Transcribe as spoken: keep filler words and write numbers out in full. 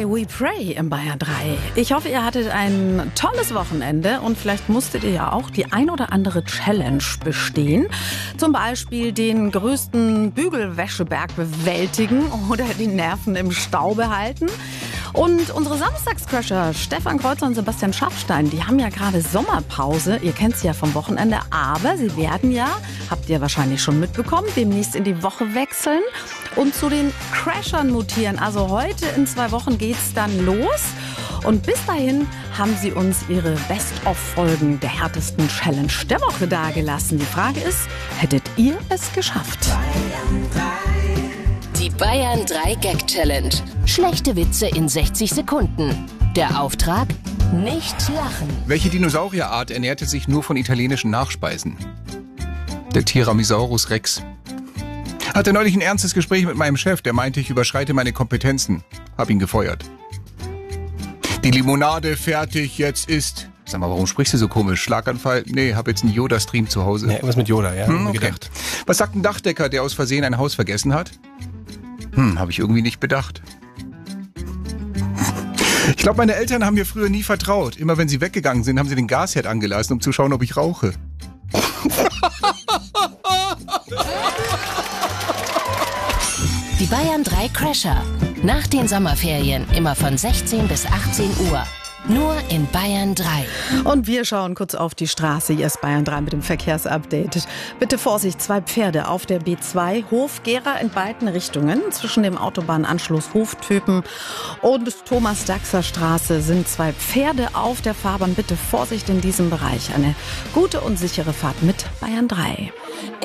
We Pray im Bayern drei. Ich hoffe, ihr hattet ein tolles Wochenende und vielleicht musstet ihr ja auch die ein oder andere Challenge bestehen. Zum Beispiel den größten Bügelwäscheberg bewältigen oder die Nerven im Stau behalten. Und unsere Samstagscrasher Stefan Kreuzer und Sebastian Schaffstein, die haben ja gerade Sommerpause. Ihr kennt sie ja vom Wochenende, aber sie werden ja, habt ihr wahrscheinlich schon mitbekommen, demnächst in die Woche wechseln und zu den Crashern mutieren. Also heute in zwei Wochen geht's dann los. Und bis dahin haben sie uns ihre Best-of-Folgen der härtesten Challenge der Woche dagelassen. Die Frage ist, hättet ihr es geschafft? Die Bayern drei Gag Challenge. Schlechte Witze in sechzig Sekunden. Der Auftrag? Nicht lachen. Welche Dinosaurierart ernährte sich nur von italienischen Nachspeisen? Der Tyrannosaurus Rex. Hatte neulich ein ernstes Gespräch mit meinem Chef, der meinte, ich überschreite meine Kompetenzen. Hab ihn gefeuert. Die Limonade fertig, jetzt ist... Sag mal, warum sprichst du so komisch? Schlaganfall? Nee, hab jetzt einen Yoda-Stream zu Hause. Ja, irgendwas mit Yoda, ja. Hm, okay. Was sagt ein Dachdecker, der aus Versehen ein Haus vergessen hat? Hm, habe ich irgendwie nicht bedacht. Ich glaube, meine Eltern haben mir früher nie vertraut. Immer wenn sie weggegangen sind, haben sie den Gasherd angelassen, um zu schauen, ob ich rauche. Die Bayern drei Crasher. Nach den Sommerferien immer von sechzehn bis achtzehn Uhr. Nur in Bayern drei. Und wir schauen kurz auf die Straße. Hier ist Bayern drei mit dem Verkehrsupdate. Bitte Vorsicht, zwei Pferde auf der B zwei. Hof-Gera in beiden Richtungen. Zwischen dem Autobahnanschluss Hoftypen und Thomas-Daxer-Straße sind zwei Pferde auf der Fahrbahn. Bitte Vorsicht in diesem Bereich. Eine gute und sichere Fahrt mit Bayern drei.